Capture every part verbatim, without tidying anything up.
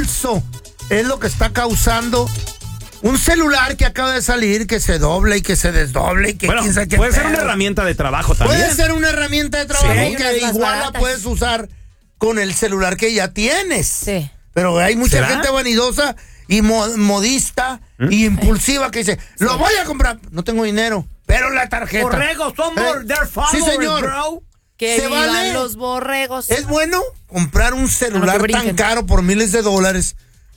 impulso es lo que está causando un celular que acaba de salir, que se dobla y que se desdoble y que bueno, quién sabe qué puede pedo. ser una herramienta de trabajo también. Puede ser una herramienta de trabajo Sí. que igual la puedes usar con el celular que ya tienes. Sí. Pero hay mucha ¿Será? gente vanidosa y mo- modista ¿Mm? y impulsiva que dice, lo voy a comprar, no tengo dinero, pero la tarjeta. Borregos, somos Eh, their followers, sí, señor. bro. Que ¿Se vivan vale? los borregos. Es bueno comprar un A celular lo que tan brinquen. caro por miles de dólares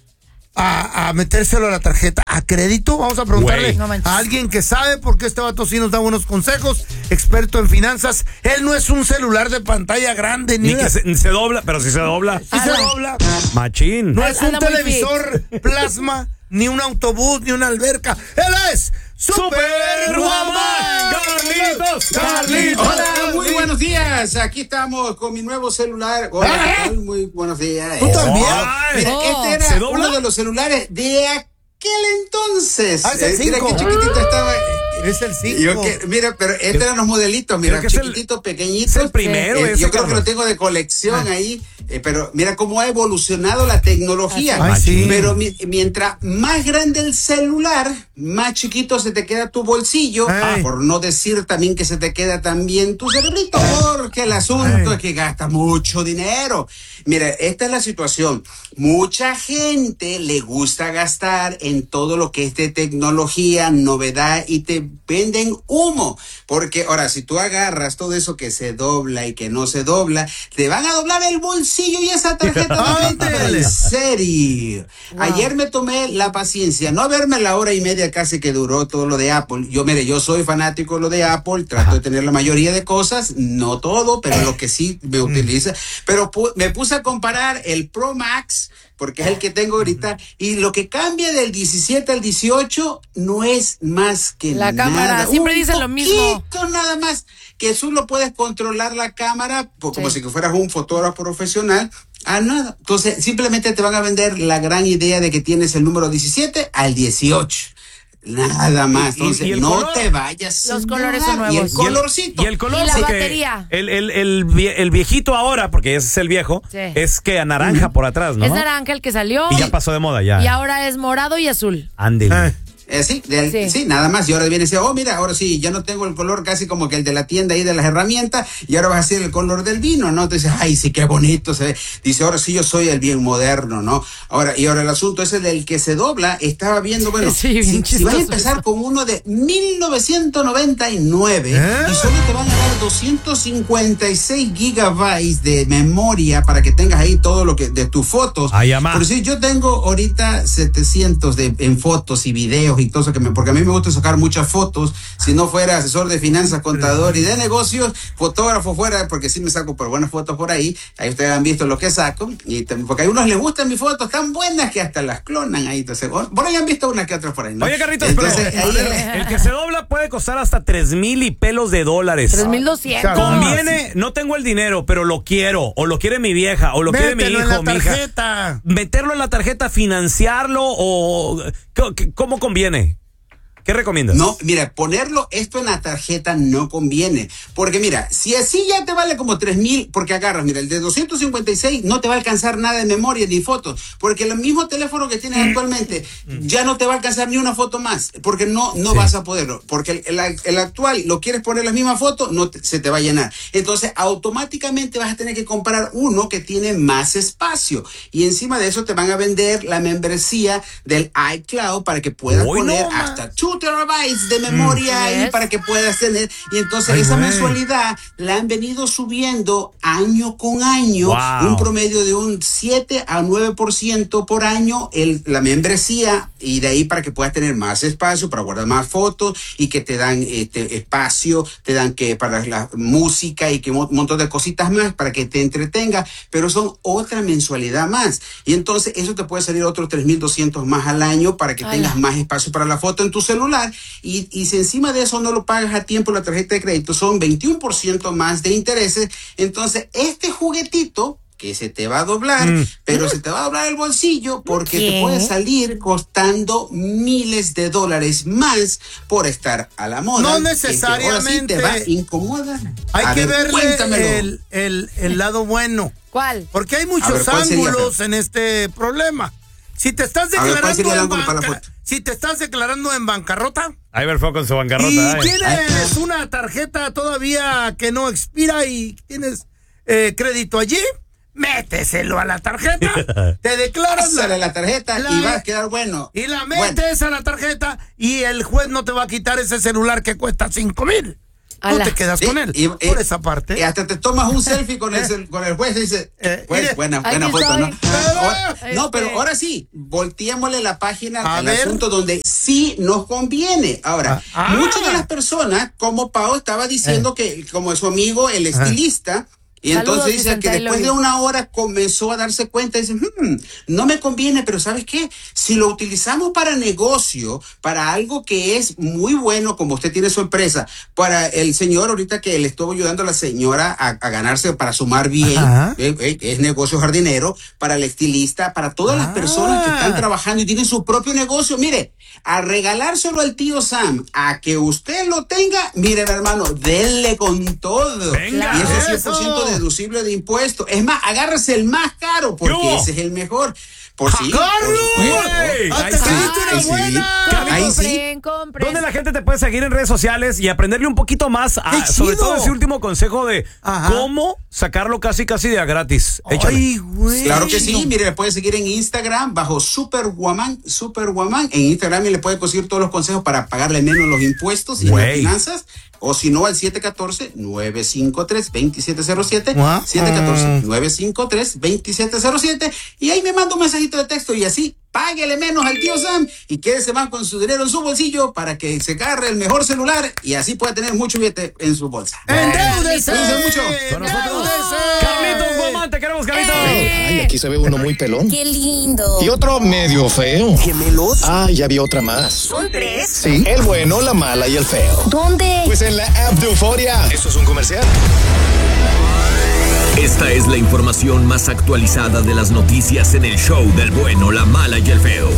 a, a metérselo a la tarjeta a crédito. Vamos a preguntarle Güey. No manches. a alguien que sabe, porque este vato sí nos da buenos consejos, experto en finanzas. Él no es un celular de pantalla grande ni, Ni que una- se, se dobla, pero si se dobla. sí se dobla. Machín. No es un Anda muy televisor plasma, ni un autobús, ni una alberca. Él es Superwoman. Carlitos, Carlitos. Hola, muy buenos días. Aquí estamos con mi nuevo celular. Hola, ¿Eh? ¿qué tal? Muy buenos días. ¿Tú también? Ay. Mira, Oh. este era ¿Se dobla? uno de los celulares de aquel entonces. Ah, es el Eh, mira cinco. qué chiquitito estaba. Es el Y cinco. yo que- mira, pero estos eran los modelitos, mira, Creo que es el- chiquititos, pequeñitos. es el primero Eh, ese, yo creo que Carlos. lo tengo de colección ahí, eh, pero mira cómo ha evolucionado la tecnología. Ay, sí. Pero mi- mientras más grande el celular, más chiquito se te queda tu bolsillo, Ay. por no decir también que se te queda también tu cerebrito, porque el asunto Ay. es que gasta mucho dinero. Mira, esta es la situación. Mucha gente le gusta gastar en todo lo que es de tecnología, novedad, y te venden humo. Porque ahora, si tú agarras todo eso que se dobla y que no se dobla, te van a doblar el bolsillo y esa tarjeta de crédito. Ándale. En serio. Ayer me tomé la paciencia, no verme la hora y media casi que duró todo lo de Apple. Yo, mire, yo soy fanático de lo de Apple, trato de tener la mayoría de cosas, no todo, pero lo que sí me utiliza. Pero pu- me puse a comparar el Pro Max, porque es el que tengo ahorita, y lo que cambia del diecisiete al dieciocho no es más que La nada. cámara, siempre Un dicen lo mismo. poquito nada más, que tú lo puedes controlar la cámara, po- como Sí. si fueras un fotógrafo profesional, a nada. Entonces, simplemente te van a vender la gran idea de que tienes el número diecisiete al dieciocho. Nada más. Y- y- Entonces, y el no color. te vayas. Los sin colores son nada. Y el nuevos. colorcito. Y el color, Y la porque batería. El, el, el, vie- el viejito ahora, porque ese es el viejo, Sí. es que a naranja por atrás, ¿no? Es naranja el que salió. Y ya pasó de moda, ya. Y ahora es morado y azul. Ándele. Ah. Eh, sí, del- Sí. sí, nada más. Y ahora viene y dice, oh, mira, ahora sí, ya no tengo el color casi como que el de la tienda ahí de las herramientas, y ahora va a ser el color del vino, ¿no? Entonces, ay, sí, qué bonito se ve. Dice, ahora sí, yo soy el bien moderno, ¿no? Ahora, y ahora el asunto ese del que se dobla, estaba viendo, bueno, Sí, bien si, si chistoso vas a empezar eso. con uno de mil novecientos noventa y nueve, ¿Eh? y solo te van a dar doscientos cincuenta y seis gigabytes de memoria para que tengas ahí todo lo que, de tus fotos. Ay, amá. Por si yo tengo ahorita setecientos de, en fotos y videos y todo eso que me, porque a mí me gusta sacar muchas fotos. Si no fuera asesor de finanzas, contador y de negocios, fotógrafo fuera, porque sí me saco por buenas fotos por ahí. Ahí ustedes han visto lo que saco. Y también, porque a unos les gustan mis fotos tan buenas que hasta las clonan ahí. Entonces, por por ahí han visto una que otra por ahí, ¿no? Oye, Carlitos, Entonces, pero ahí- a ver, el que se dobla puede costar hasta tres mil y pelos de dólares. tres mil doscientos. Conviene, no tengo el dinero, pero lo quiero, o lo quiere mi vieja, o lo quiere mi Mételo hijo, en la mi hija. tarjeta. Meterlo en la tarjeta, financiarlo, o ¿cómo- ¿cómo conviene? ¿Qué recomiendas? No, mira, ponerlo esto en la tarjeta no conviene. Porque mira, si así ya te vale como tres mil, porque agarras, mira, el de doscientos cincuenta y seis no te va a alcanzar nada de memoria ni fotos. Porque el mismo teléfono que tienes actualmente ya no te va a alcanzar ni una foto más. Porque no, no Sí. vas a poderlo. Porque el, el- el actual, lo quieres poner la misma foto, no te- se te va a llenar. Entonces, automáticamente vas a tener que comprar uno que tiene más espacio. Y encima de eso te van a vender la membresía del iCloud para que puedas Hoy no poner más. hasta dos terabytes de memoria ahí Yes. para que puedas tener. Y entonces Ay, esa güey. mensualidad la han venido subiendo año con año, Wow. un promedio de un siete a nueve por ciento por año el, la membresía, y de ahí para que puedas tener más espacio para guardar más fotos, y que te dan este espacio, te dan que para la música y que un montón de cositas más para que te entretenga, pero son otra mensualidad más. Y entonces eso te puede salir otros tres mil doscientos más al año para que Ala. tengas más espacio para la foto en tu celular. Y, y si encima de eso no lo pagas a tiempo la tarjeta de crédito, son veintiuno por ciento más de intereses. Entonces, este juguetito que se te va a doblar, Mm. pero se te va a doblar el bolsillo porque ¿Qué? te puede salir costando miles de dólares más por estar a la moda. No que- que ahora sí necesariamente. te va a incomodar. Hay A que ver, cuéntamelo. verle el, el, el lado bueno. ¿Cuál? Porque hay A muchos ver, ¿cuál sería, ángulos Fer? en este problema. Si te estás A ver, ¿cuál sería declarando el en ángulo para la banca, foto? si te estás declarando en bancarrota Ahí va el feo con su bancarrota. y eh. tienes una tarjeta todavía que no expira y tienes eh, crédito allí, méteselo a la tarjeta, te declaras Pásale la tarjeta la- y va a quedar bueno. y la Bueno. metes a la tarjeta y el juez no te va a quitar ese celular que cuesta cinco mil. Tú Ala. te quedas Sí, con él. y- por y- esa parte. Y hasta te tomas un selfie con el, con el juez y dice, Eh, pues, mire, buena, aquí buena foto, ¿no? estoy. Ahora- no, Este- pero ahora sí, volteémosle la página A al ver. asunto donde sí nos conviene. Ahora, Ah, ah. muchas de las personas, como Pau estaba diciendo que, como su amigo, el estilista, y Saludos, entonces dice Vicente, que I love después de you. una hora comenzó a darse cuenta y dice, hmm, no me conviene, pero ¿sabes qué? Si lo utilizamos para negocio, para algo que es muy bueno, como usted tiene su empresa, para el señor ahorita que le estuvo ayudando a la señora a, a ganarse para sumar bien, Ajá. eh, eh, es negocio jardinero, para el estilista, para todas las Ah. personas que están trabajando y tienen su propio negocio, mire, a regalárselo al tío Sam, a que usted lo tenga, mire hermano, denle con todo. Venga. Y ese es cien Eso. por ciento deducible de impuestos. Es más, agárrese el más caro porque ¿Qué hubo? ese es el mejor. Por sí. ¡Carlos! por supuesto. Güey, ¡Hasta ahí que está. diste una Ahí sí. buena! Ahí sí. Compren, compren. ¿Dónde la gente te puede seguir en redes sociales y aprenderle un poquito más, a- ¡Qué sobre chido! todo ese último consejo de Ajá. cómo sacarlo casi casi de a gratis? Échale. Ay, güey. Claro que sí, mire, le puede seguir en Instagram bajo Superwoman, Superwoman. En Instagram y le puede conseguir todos los consejos para pagarle menos los impuestos y las Güey. finanzas. O si no, al siete uno cuatro, nueve cinco tres, dos siete cero siete. Guau. siete uno cuatro, nueve cinco tres, dos siete cero siete. Y ahí me manda un mensajito de texto y así páguele menos al tío Sam y quédese más con su dinero en su bolsillo para que se agarre el mejor celular y así pueda tener mucho billete en su bolsa. ¡Endeúdese! Cuídense mucho. Con nosotros, ¡Endeúdese! Carlitos Guamán, te queremos, Carlitos. Ay, aquí se ve uno muy pelón. ¡Qué lindo! Y otro medio feo. ¿Gemelos? Ah, ya vi otra más. ¿Son tres? Sí, el bueno, la mala y el feo. ¿Dónde? Pues en la app de Euforia. ¿Esto es un comercial? Esta es la información más actualizada de las noticias en el show del bueno, la mala y el feo.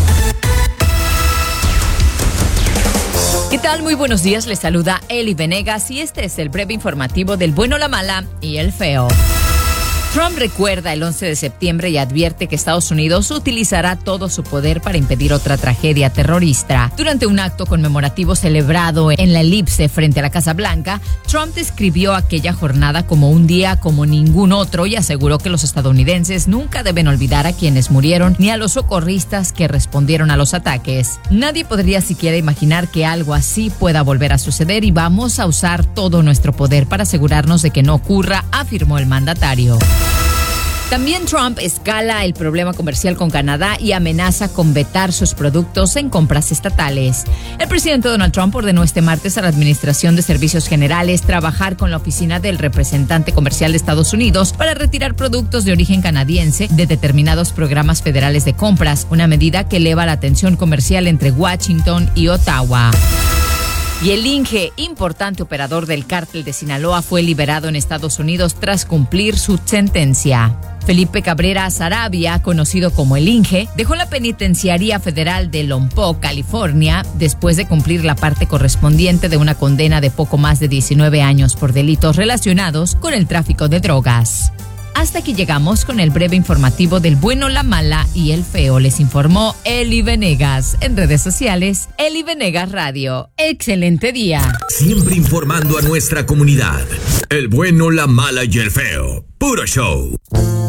¿Qué tal? Muy buenos días, les saluda Eli Venegas y este es el breve informativo del bueno, la mala y el feo. Trump recuerda el once de septiembre y advierte que Estados Unidos utilizará todo su poder para impedir otra tragedia terrorista. Durante un acto conmemorativo celebrado en la elipse frente a la Casa Blanca, Trump describió aquella jornada como un día como ningún otro y aseguró que los estadounidenses nunca deben olvidar a quienes murieron ni a los socorristas que respondieron a los ataques. Nadie podría siquiera imaginar que algo así pueda volver a suceder y vamos a usar todo nuestro poder para asegurarnos de que no ocurra, afirmó el mandatario. También Trump escala el problema comercial con Canadá y amenaza con vetar sus productos en compras estatales. El presidente Donald Trump ordenó este martes a la Administración de Servicios Generales trabajar con la oficina del representante comercial de Estados Unidos para retirar productos de origen canadiense de determinados programas federales de compras, una medida que eleva la tensión comercial entre Washington y Ottawa. Y el Inge, importante operador del cártel de Sinaloa, fue liberado en Estados Unidos tras cumplir su sentencia. Felipe Cabrera Sarabia, conocido como el Inge, dejó la penitenciaría federal de Lompoc, California, después de cumplir la parte correspondiente de una condena de poco más de diecinueve años por delitos relacionados con el tráfico de drogas. Hasta aquí llegamos con el breve informativo del bueno, la mala y el feo. Les informó Eli Venegas. En redes sociales, Eli Venegas Radio. Excelente día. Siempre informando a nuestra comunidad. El bueno, la mala y el feo. Puro show.